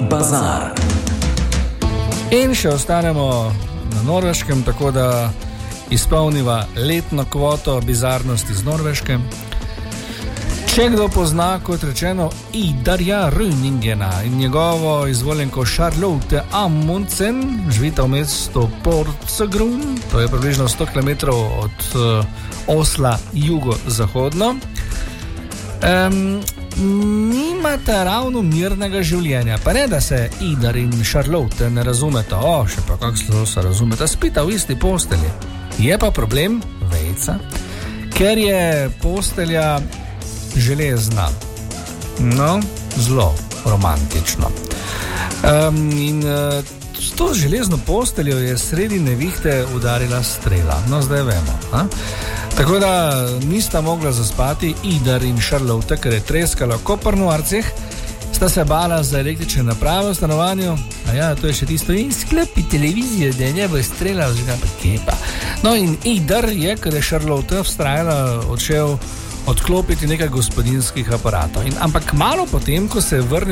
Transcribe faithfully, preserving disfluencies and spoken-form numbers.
bazar. In še ostanemo na Norveškem, tako da izpolniva letno kvoto bizarnosti z Norveške. Če kdo pozna, kot rečeno, Idarja Röningena in njegovo izvoljenko Charlotte Amundsen, živita v mestu Porsgrunn, to je približno sto kilometrov od uh, Osla jugozahodno, um, nimata ravno mirnega življenja. Pa ne, da se Idar in Charlotte ne razumeta, o, še pa kako se razumeta, spita v isti postelji. Je pa problem, vejca, ker je postelja železna. No, zelo romantično. Um, in uh, s to železno posteljo je sredi nevihte udarila strela. No, zdaj vemo. A? Tako da nista mogla zaspati Idar in Charlotte, ker je treskala v koprnuarcih, sta se bala za električne naprave v stanovanju. A ja, to je še tisto, in sklepi televizijo, da ne bo strela, oziroma pa kepa. No, in Idar je, ker je Charlotte vztrajala, odšel odklopiti nekaj gospodinskih aparatov. In, ampak malo potem, ko se je vrnil